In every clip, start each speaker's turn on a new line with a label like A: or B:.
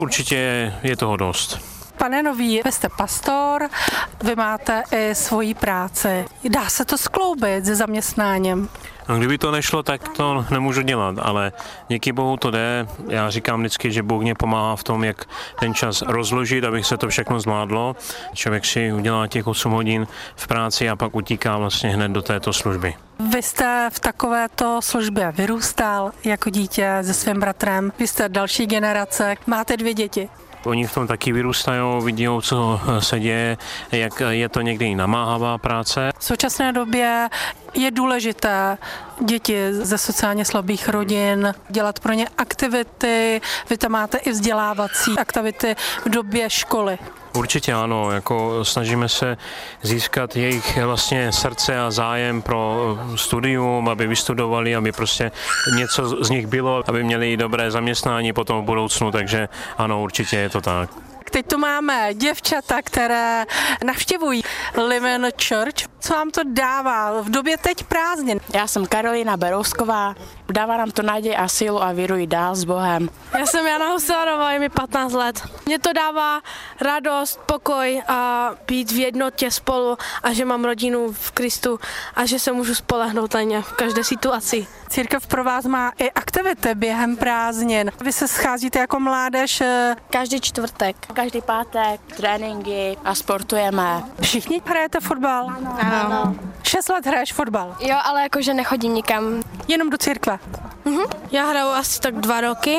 A: Určitě je toho dost.
B: Pane Nový, vy jste pastor, vy máte i svoji práci. Dá se to skloubit se zaměstnáním?
A: No, kdyby to nešlo, tak to nemůžu dělat, ale díky Bohu to jde. Já říkám vždycky, že Bůh mě pomáhá v tom, jak ten čas rozložit, abych se to všechno zvládlo. Člověk si udělá těch 8 hodin v práci a pak utíká vlastně hned do této služby.
B: Vy jste v takovéto službě vyrůstal jako dítě se svým bratrem. Vy jste další generace, máte 2 děti.
A: Oni v tom taky vyrůstají, vidí, co se děje, jak je to někdy i namáhavá práce.
B: V současné době je důležité děti ze sociálně slabých rodin dělat pro ně aktivity. Vy tam máte i vzdělávací aktivity v době školy.
A: Určitě ano, jako snažíme se získat jejich vlastně srdce a zájem pro studium, aby vystudovali, aby prostě něco z nich bylo, aby měli dobré zaměstnání potom v budoucnu, takže ano, určitě je to tak.
B: Teď tu máme děvčata, které navštěvují Living Church. Co vám to dává v době teď prázdnin?
C: Já jsem Karolina Berousková. Dává nám to naději a sílu a víru jít dál s Bohem.
D: Já jsem Jana Husárová, je mi 15 let. Mně to dává radost, pokoj a být v jednotě spolu a že mám rodinu v Kristu a že se můžu spolehnout na ně v každé situaci.
B: Církev pro vás má i aktivity během prázdnin. Vy se scházíte jako mládež.
D: Každý čtvrtek.
C: Každý pátek tréninky a sportujeme.
B: Všichni hrajete fotbal?
D: Ano.
B: 6 let hraješ fotbal?
D: Jo, ale jakože nechodím nikam.
B: Jenom do církve?
D: Já hraju asi tak 2 roky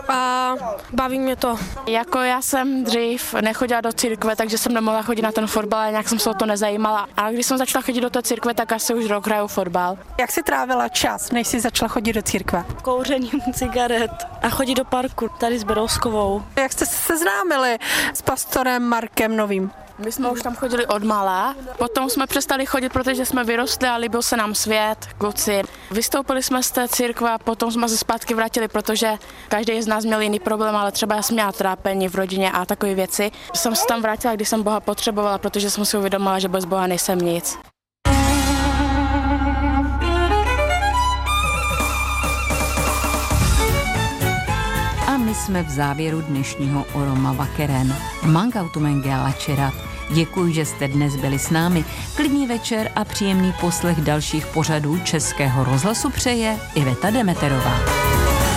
D: a baví mě to.
C: Jako já jsem dřív nechodila do církve, takže jsem nemohla chodit na ten fotbal, ale nějak jsem se o to nezajímala. A když jsem začala chodit do té církve, tak asi už rok hraju fotbal.
B: Jak jsi trávila čas, než jsi začala chodit do církve?
D: Kouřením cigaret a chodit do parku tady s Berouskovou.
B: Jak jste se seznámili s pastorem Markem Novým?
C: My jsme už tam chodili od malá, potom jsme přestali chodit, protože jsme vyrostli a líbil se nám svět, kluci. Vystoupili jsme z té církve a potom jsme se zpátky vrátili, protože každý z nás měl jiný problém, ale třeba já jsem měla trápení v rodině a takové věci. Jsem se tam vrátila, když jsem Boha potřebovala, protože jsem si uvědomila, že bez Boha nejsem nic.
E: A my jsme v závěru dnešního Oroma Vakeren. Mangautumenge lačerat. Děkuji, že jste dnes byli s námi. Klidný večer a příjemný poslech dalších pořadů Českého rozhlasu přeje Iveta Demeterová.